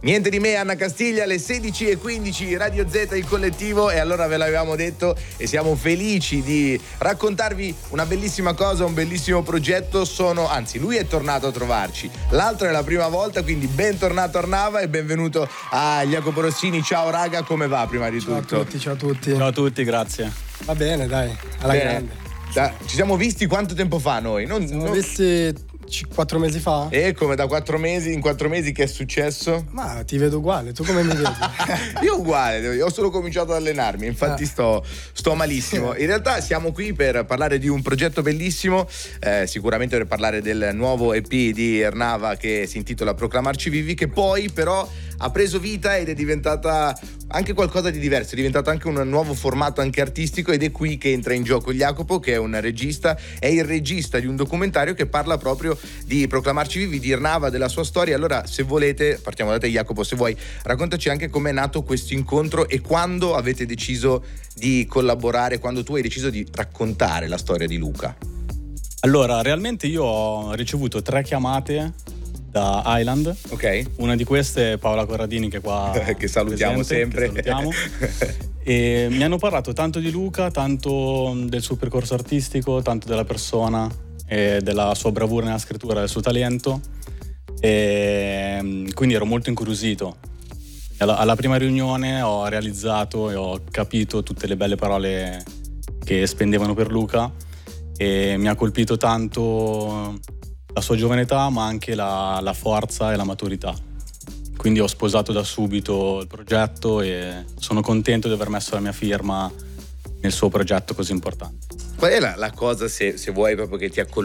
Niente di me, Anna Castiglia, alle 16:15, Radio Z, il collettivo, e allora ve l'avevamo detto e siamo felici di raccontarvi una bellissima cosa, un bellissimo progetto. Anzi, lui è tornato a trovarci, l'altro è la prima volta, quindi bentornato Arnava e benvenuto a Jacopo Rossini. Ciao raga, come va prima di tutto? Ciao a tutti. Ciao a tutti, grazie. Va bene, dai, alla grande. Ci siamo visti quanto tempo fa noi? Siamo visti 4 mesi fa? E come da 4 mesi? In 4 mesi che è successo? Ma ti vedo uguale, tu come mi vedi? Io uguale, ho solo cominciato ad allenarmi, infatti sto malissimo. In realtà siamo qui per parlare di un progetto bellissimo, sicuramente per parlare del nuovo EP di Arnava che si intitola Proclamarci Vivi, che poi però ha preso vita ed è diventata anche qualcosa di diverso, è diventato anche un nuovo formato anche artistico, ed è qui che entra in gioco Jacopo, che è un regista, è il regista di un documentario che parla proprio di Proclamarci Vivi, di Arnava, della sua storia. Allora, se volete, partiamo da te Jacopo, se vuoi raccontaci anche com'è nato questo incontro e quando avete deciso di collaborare, quando tu hai deciso di raccontare la storia di Luca. Allora, realmente io ho ricevuto 3 chiamate da Island. Ok. Una di queste è Paola Corradini, che è qua che salutiamo sempre. Che salutiamo. E mi hanno parlato tanto di Luca, tanto del suo percorso artistico, tanto della persona e della sua bravura nella scrittura, del suo talento, e quindi ero molto incuriosito. Alla prima riunione ho realizzato e ho capito tutte le belle parole che spendevano per Luca, e mi ha colpito tanto la sua giovane età, ma anche la forza e la maturità. Quindi ho sposato da subito il progetto e sono contento di aver messo la mia firma nel suo progetto così importante. Qual è la cosa, se vuoi, proprio che ti ha colpito